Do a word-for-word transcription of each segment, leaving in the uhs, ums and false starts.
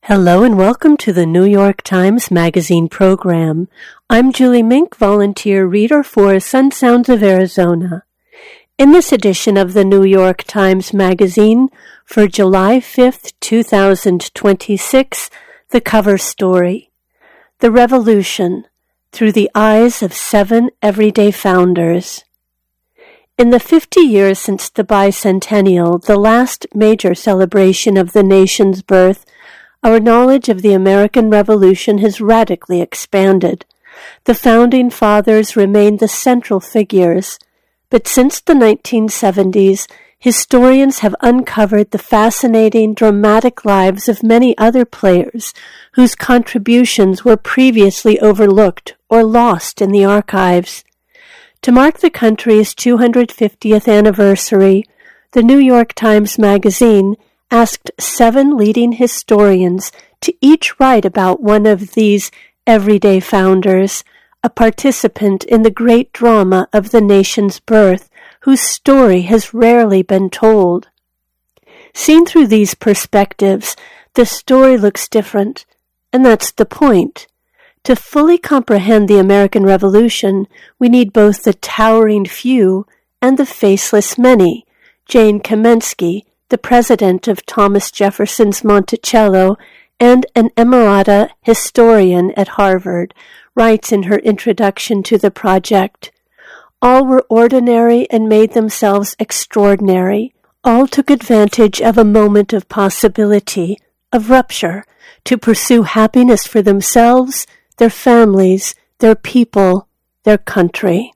Hello and welcome to the New York Times Magazine program. I'm Julie Mink, volunteer reader for Sun Sounds of Arizona. In this edition of the New York Times Magazine for July fifth, two thousand twenty-six, the cover story, The Revolution, Through the Eyes of Seven Everyday Founders. In the fifty years since the bicentennial, the last major celebration of the nation's birth, our knowledge of the American Revolution has radically expanded. The Founding Fathers remain the central figures, but since the nineteen seventies, historians have uncovered the fascinating, dramatic lives of many other players whose contributions were previously overlooked or lost in the archives. To mark the country's two hundred fiftieth anniversary, the New York Times Magazine asked seven leading historians to each write about one of these everyday founders, a participant in the great drama of the nation's birth, whose story has rarely been told. Seen through these perspectives, the story looks different, and that's the point. To fully comprehend the American Revolution, we need both the towering few and the faceless many. Jane Kamensky, the president of Thomas Jefferson's Monticello and an emerita historian at Harvard, writes in her introduction to the project, "All were ordinary and made themselves extraordinary. All took advantage of a moment of possibility, of rupture, to pursue happiness for themselves, their families, their people, their country."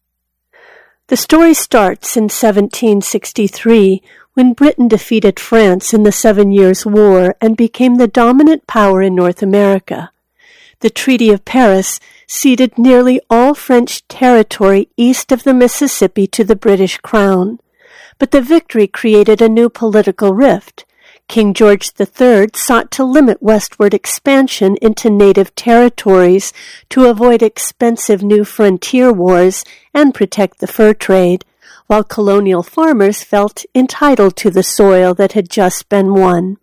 The story starts in seventeen sixty-three, when Britain defeated France in the Seven Years' War and became the dominant power in North America. The Treaty of Paris ceded nearly all French territory east of the Mississippi to the British Crown. But the victory created a new political rift. King George the Third sought to limit westward expansion into native territories to avoid expensive new frontier wars and protect the fur trade, while colonial farmers felt entitled to the soil that had just been won.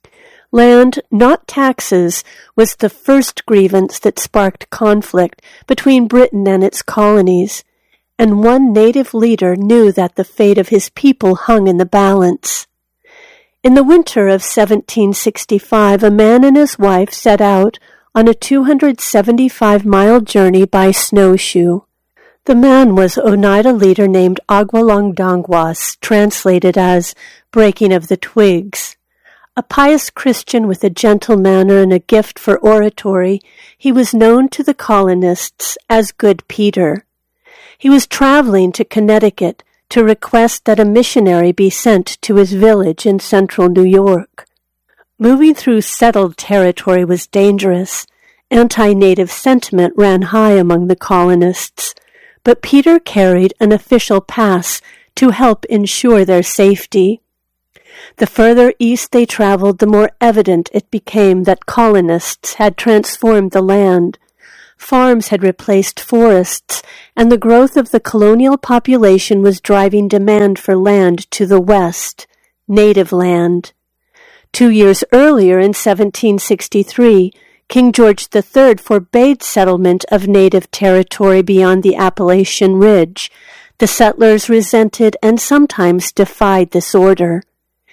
Land, not taxes, was the first grievance that sparked conflict between Britain and its colonies, and one native leader knew that the fate of his people hung in the balance. In the winter of seventeen sixty-five, a man and his wife set out on a two hundred seventy-five mile journey by snowshoe. The man was Oneida leader named Agualongdonguas, translated as Breaking of the Twigs. A pious Christian with a gentle manner and a gift for oratory, he was known to the colonists as Good Peter. He was traveling to Connecticut to request that a missionary be sent to his village in central New York. Moving through settled territory was dangerous. Anti-native sentiment ran high among the colonists, but Peter carried an official pass to help ensure their safety. The further east they traveled, the more evident it became that colonists had transformed the land. Farms had replaced forests, and the growth of the colonial population was driving demand for land to the west, native land. Two years earlier, in seventeen sixty-three, King George the Third forbade settlement of native territory beyond the Appalachian Ridge. The settlers resented and sometimes defied this order.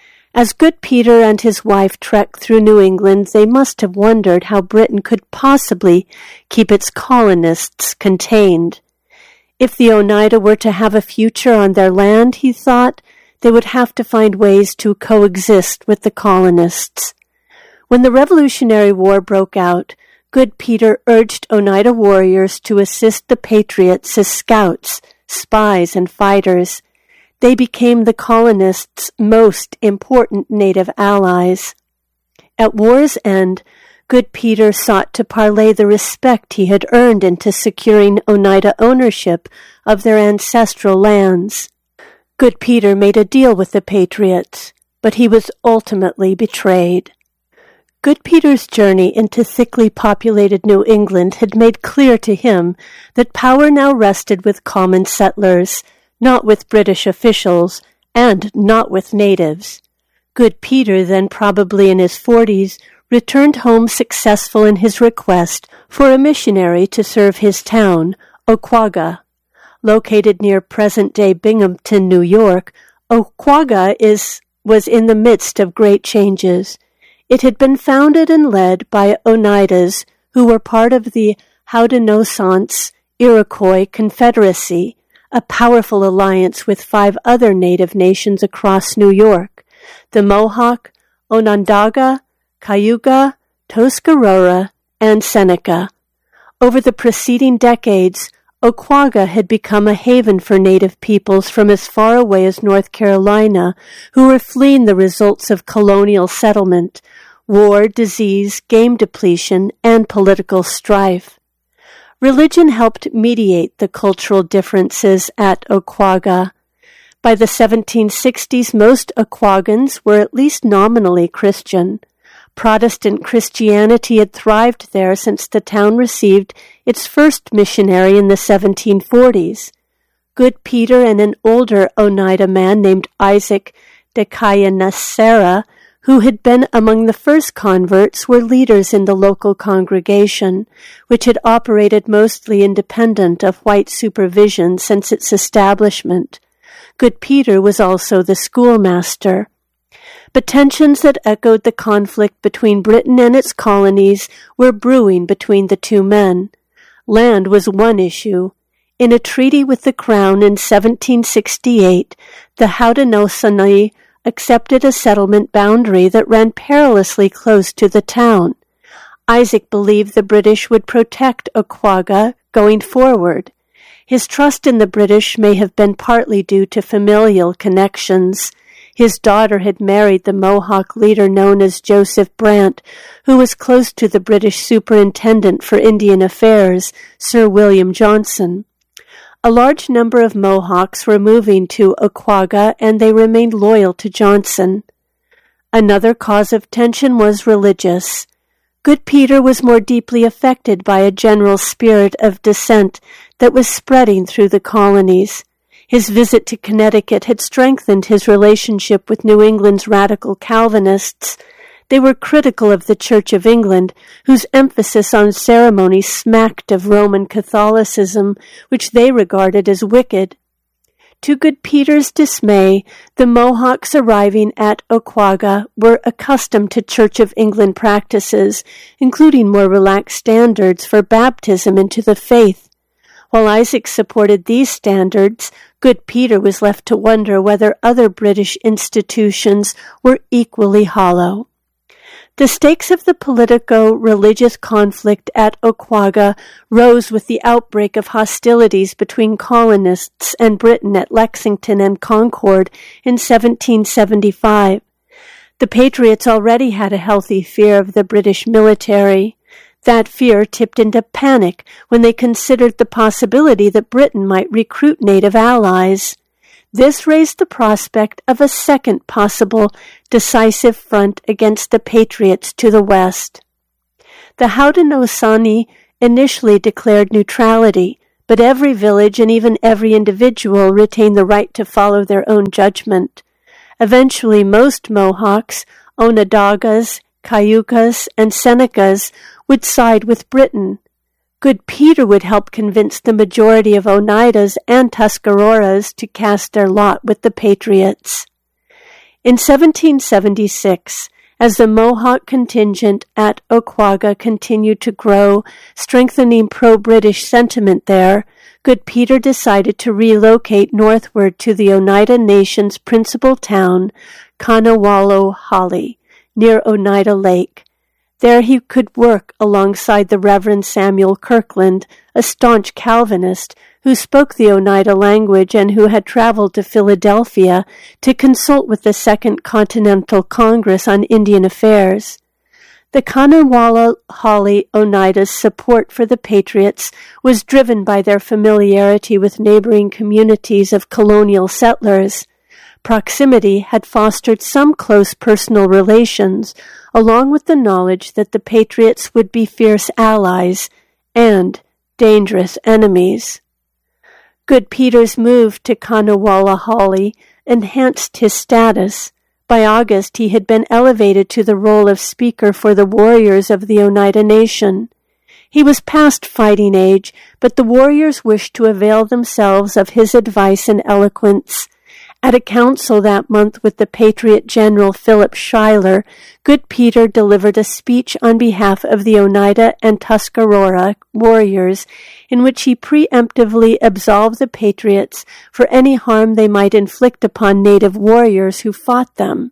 As Good Peter and his wife trekked through New England, they must have wondered how Britain could possibly keep its colonists contained. If the Oneida were to have a future on their land, he thought, they would have to find ways to coexist with the colonists. When the Revolutionary War broke out, Good Peter urged Oneida warriors to assist the Patriots as scouts, spies, and fighters. They became the colonists' most important native allies. At war's end, Good Peter sought to parlay the respect he had earned into securing Oneida ownership of their ancestral lands. Good Peter made a deal with the Patriots, but he was ultimately betrayed. Good Peter's journey into thickly populated New England had made clear to him that power now rested with common settlers, not with British officials, and not with natives. Good Peter, then probably in his forties, returned home successful in his request for a missionary to serve his town, Oquaga. Located near present-day Binghamton, New York, Oquaga is, was in the midst of great changes. It had been founded and led by Oneidas, who were part of the Haudenosaunee Iroquois Confederacy, a powerful alliance with five other native nations across New York, the Mohawk, Onondaga, Cayuga, Tuscarora, and Seneca. Over the preceding decades, Oquaga had become a haven for native peoples from as far away as North Carolina who were fleeing the results of colonial settlement, war, disease, game depletion, and political strife. Religion helped mediate the cultural differences at Oquaga. By the seventeen sixties, most Oquagans were at least nominally Christian. Protestant Christianity had thrived there since the town received its first missionary in the seventeen forties. Good Peter and an older Oneida man named Isaac de Cayanasera, who had been among the first converts, were leaders in the local congregation, which had operated mostly independent of white supervision since its establishment. Good Peter was also the schoolmaster. But tensions that echoed the conflict between Britain and its colonies were brewing between the two men. Land was one issue. In a treaty with the Crown in seventeen sixty-eight, the Haudenosaunee accepted a settlement boundary that ran perilously close to the town. Isaac believed the British would protect Oquaga going forward. His trust in the British may have been partly due to familial connections. His daughter had married the Mohawk leader known as Joseph Brant, who was close to the British Superintendent for Indian Affairs, Sir William Johnson. A large number of Mohawks were moving to Oquaga, and they remained loyal to Johnson. Another cause of tension was religious. Good Peter was more deeply affected by a general spirit of dissent that was spreading through the colonies. His visit to Connecticut had strengthened his relationship with New England's radical Calvinists. They were critical of the Church of England, whose emphasis on ceremony smacked of Roman Catholicism, which they regarded as wicked. To Good Peter's dismay, the Mohawks arriving at Oquaga were accustomed to Church of England practices, including more relaxed standards for baptism into the faith. While Isaac supported these standards, Good Peter was left to wonder whether other British institutions were equally hollow. The stakes of the politico-religious conflict at Oquaga rose with the outbreak of hostilities between colonists and Britain at Lexington and Concord in seventeen seventy-five. The Patriots already had a healthy fear of the British military. That fear tipped into panic when they considered the possibility that Britain might recruit native allies. This raised the prospect of a second possible decisive front against the Patriots to the west. The Haudenosaunee initially declared neutrality, but every village and even every individual retained the right to follow their own judgment. Eventually, most Mohawks, Onondagas, Cayugas, and Senecas would side with Britain. Good Peter would help convince the majority of Oneidas and Tuscaroras to cast their lot with the Patriots. In seventeen seventy-six, as the Mohawk contingent at Oquaga continued to grow, strengthening pro-British sentiment there, Good Peter decided to relocate northward to the Oneida Nation's principal town, Kanawaloholly, near Oneida Lake. There he could work alongside the Reverend Samuel Kirkland, a staunch Calvinist who spoke the Oneida language and who had traveled to Philadelphia to consult with the Second Continental Congress on Indian Affairs. The Kanawaloholly Oneida's support for the Patriots was driven by their familiarity with neighboring communities of colonial settlers. Proximity had fostered some close personal relations, along with the knowledge that the Patriots would be fierce allies and dangerous enemies. Good Peter's move to Kanawaloholly enhanced his status, By August, he had been elevated to the role of speaker for the warriors of the Oneida Nation. He was past fighting age, but the warriors wished to avail themselves of his advice and eloquence. At a council that month with the Patriot General Philip Schuyler, Good Peter delivered a speech on behalf of the Oneida and Tuscarora warriors, in which he preemptively absolved the Patriots for any harm they might inflict upon native warriors who fought them.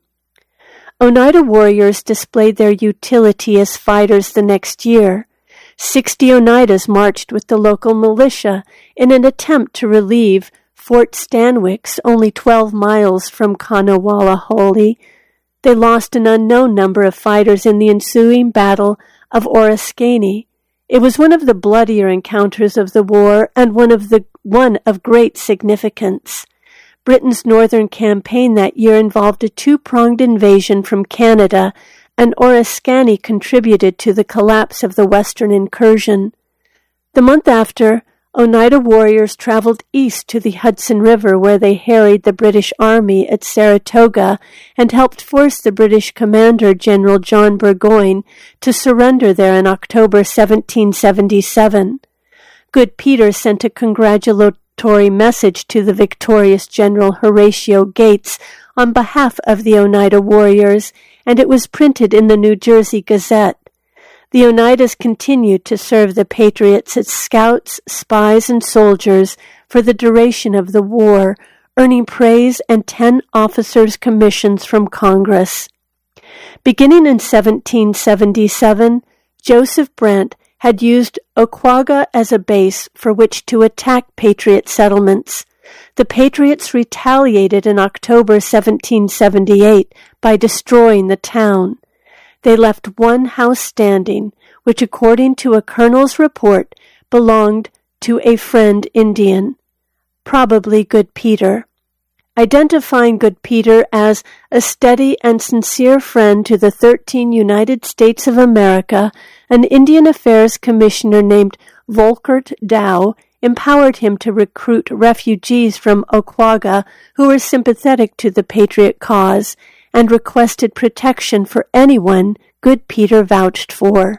Oneida warriors displayed their utility as fighters the next year. Sixty Oneidas marched with the local militia in an attempt to relieve Fort Stanwix, only twelve miles from Kanawalaholi. They lost an unknown number of fighters in the ensuing Battle of Oriskany. It was one of the bloodier encounters of the war and one of the one of great significance. Britain's northern campaign that year involved a two-pronged invasion from Canada, and Oriskany contributed to the collapse of the western incursion. The month after, Oneida warriors traveled east to the Hudson River, where they harried the British Army at Saratoga and helped force the British commander, General John Burgoyne, to surrender there in October seventeen seventy-seven. Good Peter sent a congratulatory message to the victorious General Horatio Gates on behalf of the Oneida warriors, and it was printed in the New Jersey Gazette. The Oneidas continued to serve the Patriots as scouts, spies, and soldiers for the duration of the war, earning praise and ten officers' commissions from Congress. Beginning in seventeen seventy-seven, Joseph Brant had used Oquaga as a base for which to attack Patriot settlements. The Patriots retaliated in October seventeen seventy-eight by destroying the town. They left one house standing, which according to a colonel's report belonged to a friend Indian, probably Good Peter. Identifying Good Peter as a steady and sincere friend to the thirteen United States of America, an Indian Affairs Commissioner named Volkert Dow empowered him to recruit refugees from Oquaga who were sympathetic to the Patriot cause, and requested protection for anyone Good Peter vouched for.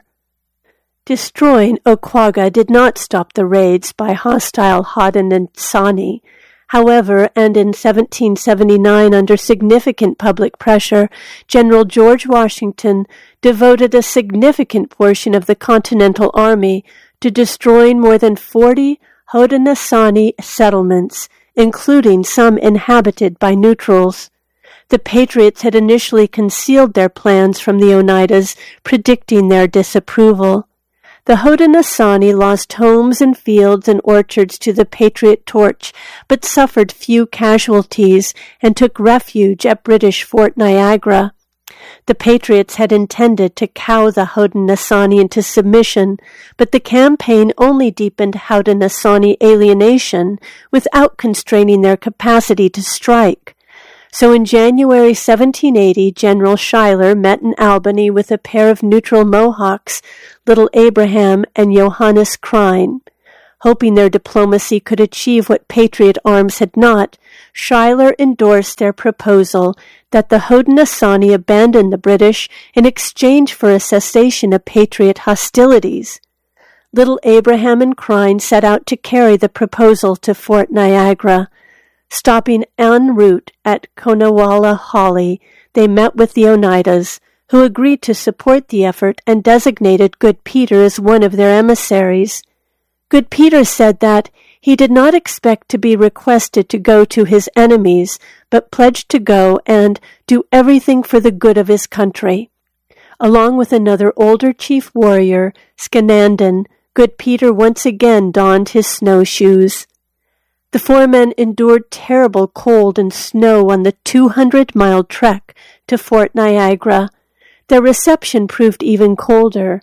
Destroying Oquaga did not stop the raids by hostile Haudenosaunee. However, and in seventeen seventy-nine, under significant public pressure, General George Washington devoted a significant portion of the Continental Army to destroying more than forty Haudenosaunee settlements, including some inhabited by neutrals. The Patriots had initially concealed their plans from the Oneidas, predicting their disapproval. The Haudenosaunee lost homes and fields and orchards to the Patriot torch, but suffered few casualties and took refuge at British Fort Niagara. The Patriots had intended to cow the Haudenosaunee into submission, but the campaign only deepened Haudenosaunee alienation without constraining their capacity to strike. So in January seventeen eighty, General Schuyler met in Albany with a pair of neutral Mohawks, Little Abraham and Johannes Krein. Hoping their diplomacy could achieve what Patriot arms had not, Schuyler endorsed their proposal that the Haudenosaunee abandon the British in exchange for a cessation of Patriot hostilities. Little Abraham and Krein set out to carry the proposal to Fort Niagara. Stopping en route at Kanawalaholi, they met with the Oneidas, who agreed to support the effort and designated Good Peter as one of their emissaries. Good Peter said that he did not expect to be requested to go to his enemies, but pledged to go and do everything for the good of his country. Along with another older chief warrior, Skanandan, Good Peter once again donned his snowshoes. The four men endured terrible cold and snow on the two hundred mile trek to Fort Niagara. Their reception proved even colder.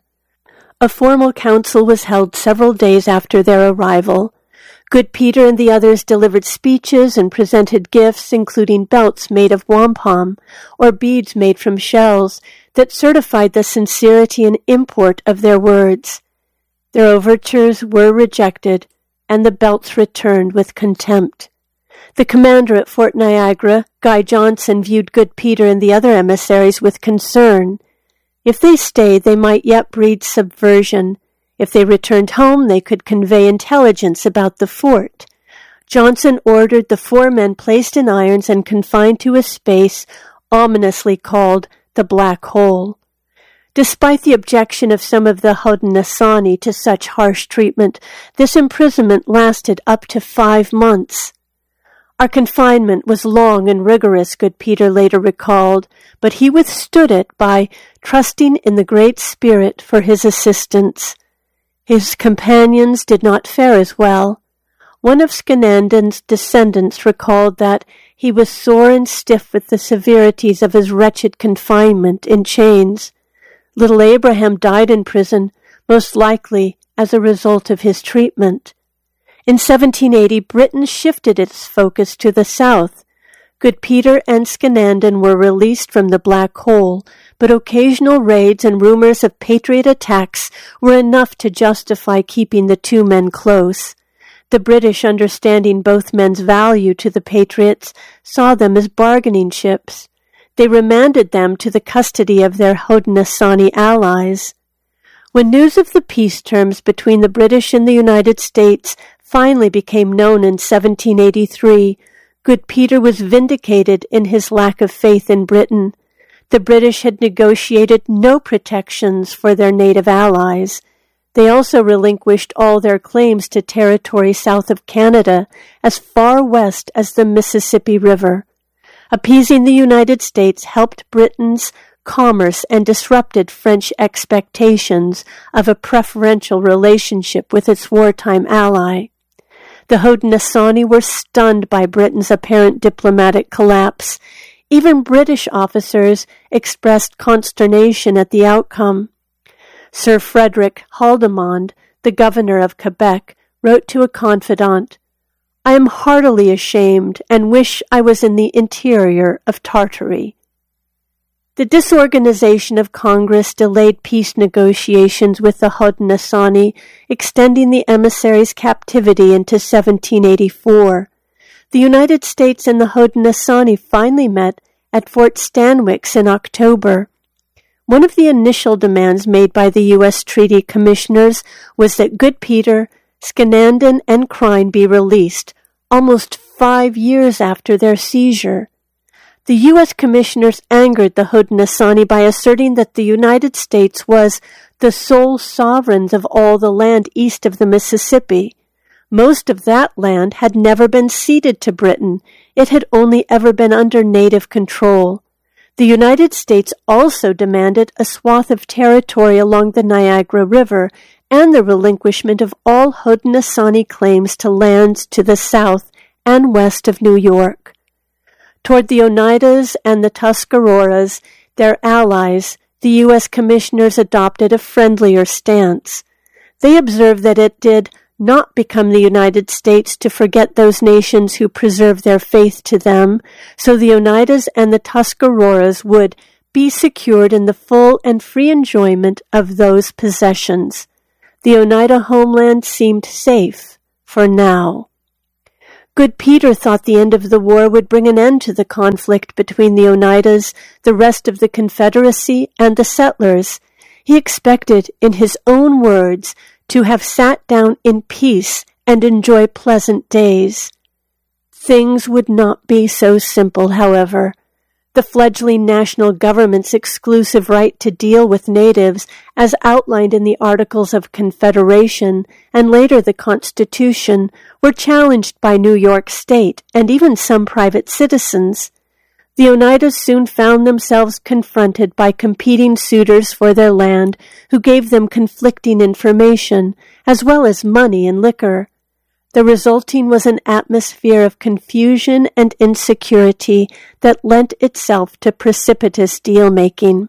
A formal council was held several days after their arrival. Good Peter and the others delivered speeches and presented gifts, including belts made of wampum or beads made from shells that certified the sincerity and import of their words. Their overtures were rejected, and the belts returned with contempt. The commander at Fort Niagara, Guy Johnson, viewed Good Peter and the other emissaries with concern. If they stayed, they might yet breed subversion. If they returned home, they could convey intelligence about the fort. Johnson ordered the four men placed in irons and confined to a space ominously called the Black Hole. Despite the objection of some of the Haudenosaunee to such harsh treatment, this imprisonment lasted up to five months. Our confinement was long and rigorous, Good Peter later recalled, but he withstood it by trusting in the Great Spirit for his assistance. His companions did not fare as well. One of Skenanden's descendants recalled that he was sore and stiff with the severities of his wretched confinement in chains. Little Abraham died in prison, most likely as a result of his treatment. In seventeen eighty, Britain shifted its focus to the south. Good Peter and Skenanden were released from the Black Hole, but occasional raids and rumors of Patriot attacks were enough to justify keeping the two men close. The British, understanding both men's value to the Patriots, saw them as bargaining chips. They remanded them to the custody of their Haudenosaunee allies. When news of the peace terms between the British and the United States finally became known in seventeen eighty-three, Good Peter was vindicated in his lack of faith in Britain. The British had negotiated no protections for their native allies. They also relinquished all their claims to territory south of Canada, as far west as the Mississippi River. Appeasing the United States helped Britain's commerce and disrupted French expectations of a preferential relationship with its wartime ally. The Haudenosaunee were stunned by Britain's apparent diplomatic collapse. Even British officers expressed consternation at the outcome. Sir Frederick Haldimand, the governor of Quebec, wrote to a confidant, "I am heartily ashamed and wish I was in the interior of Tartary." The disorganization of Congress delayed peace negotiations with the Haudenosaunee, extending the emissaries' captivity into seventeen eighty-four. The United States and the Haudenosaunee finally met at Fort Stanwix in October. One of the initial demands made by the U S Treaty Commissioners was that Good Peter, Skenanden, and Krein be released, almost five years after their seizure. The U S Commissioners angered the Haudenosaunee by asserting that the United States was the sole sovereigns of all the land east of the Mississippi. Most of that land had never been ceded to Britain. It had only ever been under native control. The United States also demanded a swath of territory along the Niagara River and the relinquishment of all Haudenosaunee claims to lands to the south and west of New York. Toward the Oneidas and the Tuscaroras, their allies, the U S Commissioners adopted a friendlier stance. They observed that it did not become the United States to forget those nations who preserved their faith to them, so the Oneidas and the Tuscaroras would be secured in the full and free enjoyment of those possessions. The Oneida homeland seemed safe for now. Good Peter thought the end of the war would bring an end to the conflict between the Oneidas, the rest of the Confederacy, and the settlers. He expected, in his own words, to have sat down in peace and enjoy pleasant days. Things would not be so simple, however. The fledgling national government's exclusive right to deal with natives, as outlined in the Articles of Confederation and later the Constitution, were challenged by New York State and even some private citizens. The Oneidas soon found themselves confronted by competing suitors for their land who gave them conflicting information, as well as money and liquor. The resulting was an atmosphere of confusion and insecurity that lent itself to precipitous deal-making.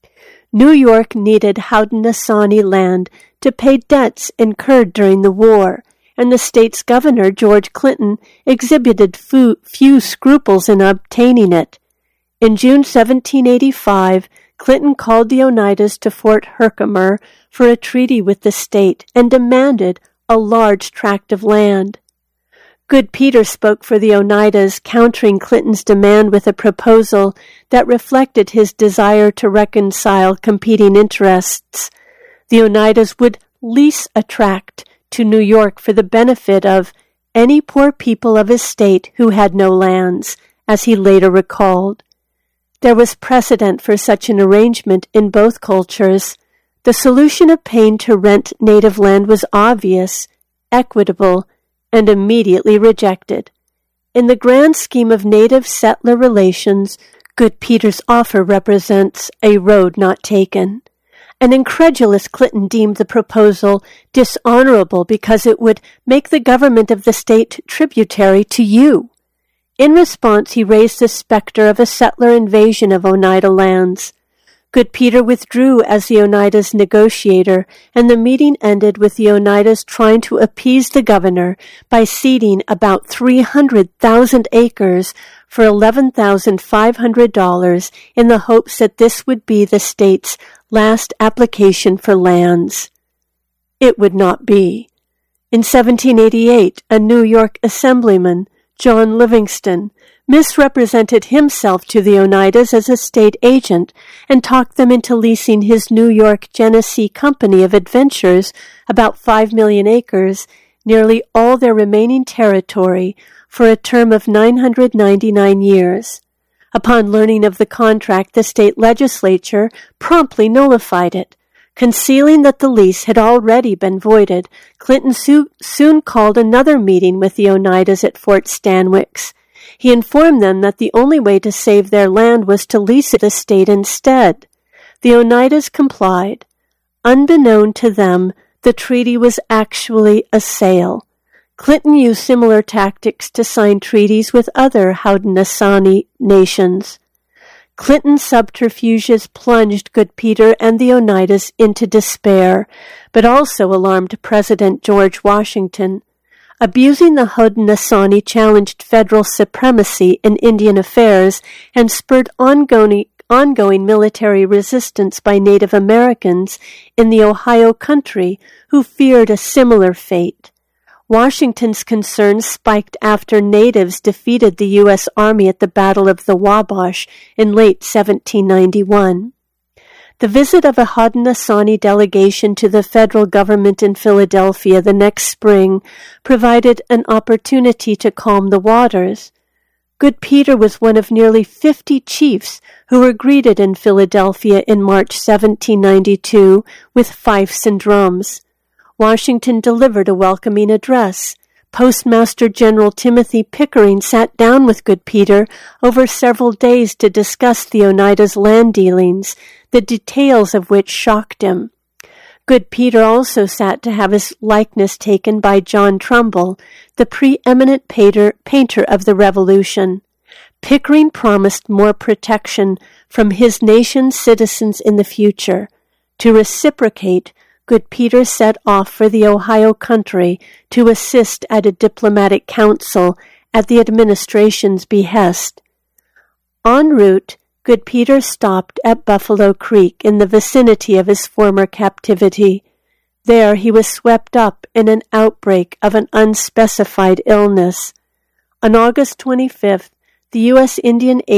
New York needed Haudenosaunee land to pay debts incurred during the war, and the state's governor, George Clinton, exhibited few, few scruples in obtaining it. In June seventeen eighty-five, Clinton called the Oneidas to Fort Herkimer for a treaty with the state and demanded a large tract of land. Good Peter spoke for the Oneidas, countering Clinton's demand with a proposal that reflected his desire to reconcile competing interests. The Oneidas would lease a tract to New York for the benefit of any poor people of his state who had no lands, as he later recalled. There was precedent for such an arrangement in both cultures. The solution of paying to rent native land was obvious, equitable, and immediately rejected. In the grand scheme of native-settler relations, Good Peter's offer represents a road not taken. An incredulous Clinton deemed the proposal dishonorable because it would make the government of the state tributary to you. In response, he raised the specter of a settler invasion of Oneida lands. Good Peter withdrew as the Oneidas' negotiator, and the meeting ended with the Oneidas trying to appease the governor by ceding about three hundred thousand acres for eleven thousand five hundred dollars in the hopes that this would be the state's last application for lands. It would not be. In seventeen eighty-eight, a New York assemblyman, John Livingston, misrepresented himself to the Oneidas as a state agent and talked them into leasing his New York Genesee Company of Adventures about five million acres, nearly all their remaining territory, for a term of nine hundred ninety-nine years. Upon learning of the contract, the state legislature promptly nullified it. Concealing that the lease had already been voided, Clinton so- soon called another meeting with the Oneidas at Fort Stanwix. He informed them that the only way to save their land was to lease it to the state instead. The Oneidas complied. Unbeknown to them, the treaty was actually a sale. Clinton used similar tactics to sign treaties with other Haudenosaunee nations. Clinton's subterfuges plunged Good Peter and the Oneidas into despair, but also alarmed President George Washington. Abusing the Haudenosaunee challenged federal supremacy in Indian affairs and spurred ongoing, ongoing military resistance by Native Americans in the Ohio country who feared a similar fate. Washington's concerns spiked after natives defeated the U S Army at the Battle of the Wabash in late seventeen ninety-one. The visit of a Haudenosaunee delegation to the federal government in Philadelphia the next spring provided an opportunity to calm the waters. Good Peter was one of nearly fifty chiefs who were greeted in Philadelphia in March seventeen ninety-two with fifes and drums. Washington delivered a welcoming address. Postmaster General Timothy Pickering sat down with Good Peter over several days to discuss the Oneidas' land dealings, the details of which shocked him. Good Peter also sat to have his likeness taken by John Trumbull, the preeminent painter, painter of the Revolution. Pickering promised more protection from his nation's citizens in the future. To reciprocate, Good Peter set off for the Ohio country to assist at a diplomatic council at the administration's behest. En route, Good Peter stopped at Buffalo Creek in the vicinity of his former captivity. There he was swept up in an outbreak of an unspecified illness. On August twenty-fifth, the U S Indian